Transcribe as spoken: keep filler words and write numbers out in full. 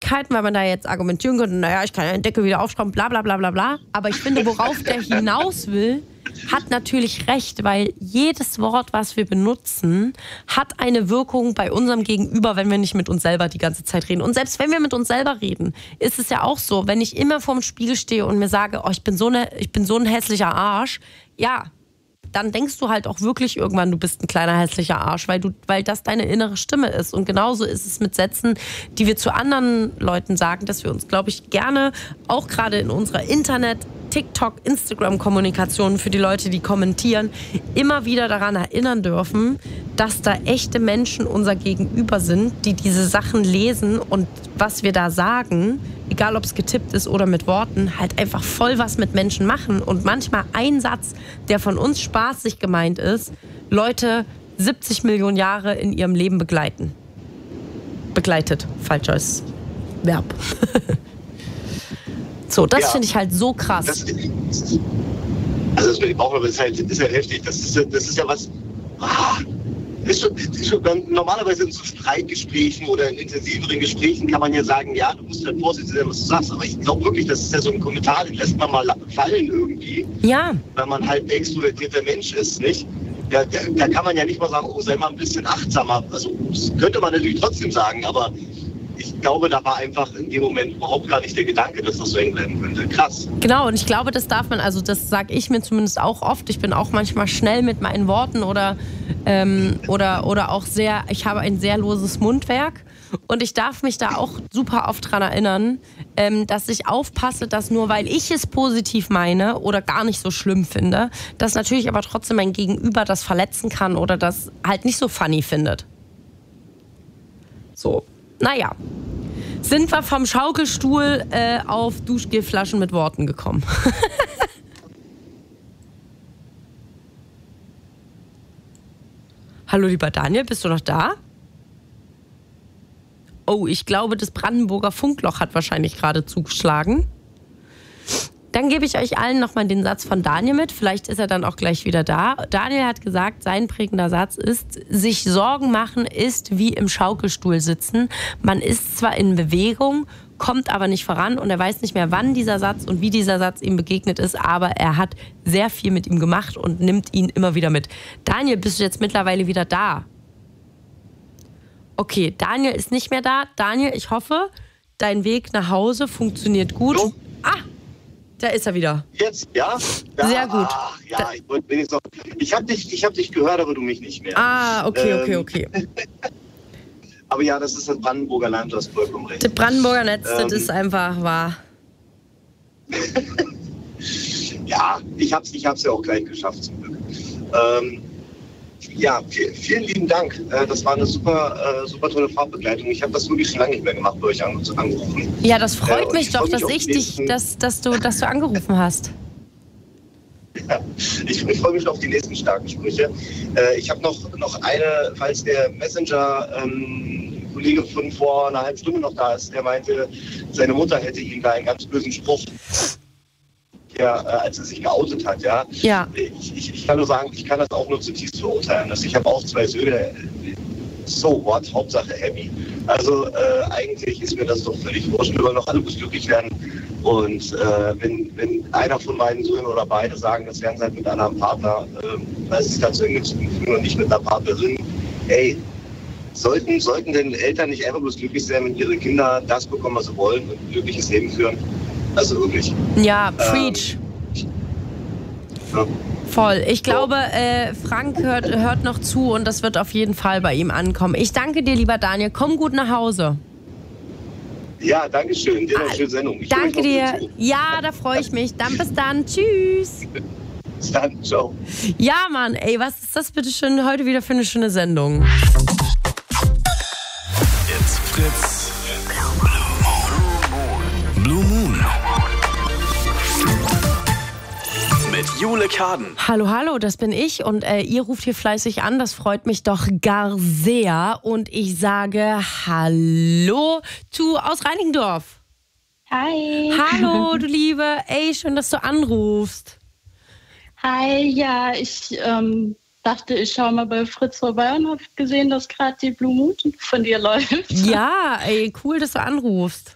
Schwierigkeiten, weil man da jetzt argumentieren könnte, naja, ich kann ja den Deckel wieder aufschrauben, bla bla bla bla bla. Aber ich finde, worauf der hinaus will, hat natürlich recht, weil jedes Wort, was wir benutzen, hat eine Wirkung bei unserem Gegenüber, wenn wir nicht mit uns selber die ganze Zeit reden. Und selbst wenn wir mit uns selber reden, ist es ja auch so, wenn ich immer vorm Spiegel stehe und mir sage, oh, ich bin so eine, ich bin so ein hässlicher Arsch, ja, dann denkst du halt auch wirklich irgendwann, du bist ein kleiner hässlicher Arsch, weil du, weil das deine innere Stimme ist. Und genauso ist es mit Sätzen, die wir zu anderen Leuten sagen, dass wir uns, glaube ich, gerne, auch gerade in unserer Internet-, TikTok, Instagram-Kommunikation für die Leute, die kommentieren, immer wieder daran erinnern dürfen, dass da echte Menschen unser Gegenüber sind, die diese Sachen lesen und was wir da sagen, egal ob es getippt ist oder mit Worten, halt einfach voll was mit Menschen machen. Und manchmal ein Satz, der von uns spaßig gemeint ist, Leute siebzig Millionen Jahre in ihrem Leben begleiten. Begleitet, falsches Verb. So, das ja. finde ich halt so krass. Das, also das mit dem Bauch ist halt, ist halt heftig. Das ist, das ist ja was... Ah, ist schon, ist schon, normalerweise in so Streitgesprächen oder in intensiveren Gesprächen kann man ja sagen, ja, du musst halt vorsichtig sein, was du sagst. Aber ich glaube wirklich, das ist ja so ein Kommentar, den lässt man mal fallen irgendwie. Ja. Weil man halt ein extrovertierter Mensch ist, nicht? Da, da, da kann man ja nicht mal sagen, oh, sei mal ein bisschen achtsamer. Also das könnte man natürlich trotzdem sagen, aber... Ich glaube, da war einfach in dem Moment überhaupt gar nicht der Gedanke, dass das so eng bleiben könnte. Krass. Genau, und ich glaube, das darf man, also das sage ich mir zumindest auch oft. Ich bin auch manchmal schnell mit meinen Worten oder, ähm, oder, oder auch sehr, ich habe ein sehr loses Mundwerk. Und ich darf mich da auch super oft dran erinnern, ähm, dass ich aufpasse, dass nur weil ich es positiv meine oder gar nicht so schlimm finde, dass natürlich aber trotzdem mein Gegenüber das verletzen kann oder das halt nicht so funny findet. So. Naja, sind wir vom Schaukelstuhl äh, auf Duschgelflaschen mit Worten gekommen. Hallo, lieber Daniel, bist du noch da? Oh, ich glaube, das Brandenburger Funkloch hat wahrscheinlich gerade zugeschlagen. Dann gebe ich euch allen nochmal den Satz von Daniel mit. Vielleicht ist er dann auch gleich wieder da. Daniel hat gesagt, sein prägender Satz ist, sich Sorgen machen ist wie im Schaukelstuhl sitzen. Man ist zwar in Bewegung, kommt aber nicht voran und er weiß nicht mehr, wann dieser Satz und wie dieser Satz ihm begegnet ist, aber er hat sehr viel mit ihm gemacht und nimmt ihn immer wieder mit. Daniel, bist du jetzt mittlerweile wieder da? Okay, Daniel ist nicht mehr da. Daniel, ich hoffe, dein Weg nach Hause funktioniert gut. So. Ah! Da ist er wieder. Jetzt, ja? ja Sehr gut. Ach, ja, ich wollte wenigstens noch. Ich habe dich, ich hab dich gehört, aber du mich nicht mehr. Ah, okay, okay, okay. Ähm, aber ja, das ist das Brandenburger Land, du hast vollkommen recht. Das Brandenburger Netz, ähm, das ist einfach wahr. Ja, ich hab's, ich hab's ja auch gleich geschafft zum Glück. Ähm, ja, vielen lieben Dank. Das war eine super, äh, super tolle Fahrtbegleitung. Ich habe das wirklich schon lange nicht mehr gemacht, bei euch angerufen. Ja, das freut äh, mich doch, mich dass ich dich, dass, dass, du, dass du angerufen hast. Ja, ich, ich freue mich auf die nächsten starken Sprüche. Äh, ich habe noch, noch eine, falls der Messenger-Kollege ähm, von vor einer halben Stunde noch da ist, der meinte, seine Mutter hätte ihm da einen ganz bösen Spruch, ja, äh, als er sich geoutet hat. Ja. Ja. Ich, ich, ich kann nur sagen, ich kann das auch nur zutiefst verurteilen. Also ich habe auch zwei Söhne. So what? Hauptsache happy. Also äh, eigentlich ist mir das doch völlig wurscht. Wir wollen doch alle glücklich werden. Und äh, wenn, wenn einer von meinen Söhnen oder beide sagen, das wären sie halt mit einem Partner, äh, weil sie sich dazu hingezogen fühlen und nicht mit einer Partnerin, ey, sollten, sollten denn Eltern nicht einfach bloß glücklich sein, wenn ihre Kinder das bekommen, was sie wollen und ein glückliches Leben führen? Also wirklich. Ja, preach. Ähm, ja. Voll. Ich glaube, äh, Frank hört, hört noch zu und das wird auf jeden Fall bei ihm ankommen. Ich danke dir, lieber Daniel. Komm gut nach Hause. Ja, danke schön. Dir eine schöne Sendung. Ich danke dir. Ja, da freue ich mich. Dann bis dann. Tschüss. Bis dann. Ciao. Ja, Mann. Ey, was ist das bitte schön heute wieder für eine schöne Sendung? It's Fritz. Blue Moon. Mit Jule Kaden. Hallo, hallo, das bin ich und äh, ihr ruft hier fleißig an, das freut mich doch gar sehr und ich sage Hallo zu aus Reinickendorf. Hi. Hallo, du Liebe, ey, schön, dass du anrufst. Hi, ja, ich ähm, dachte, ich schaue mal bei Fritz vorbei und habe gesehen, dass gerade die Blue Moon von dir läuft. Ja, ey, cool, dass du anrufst.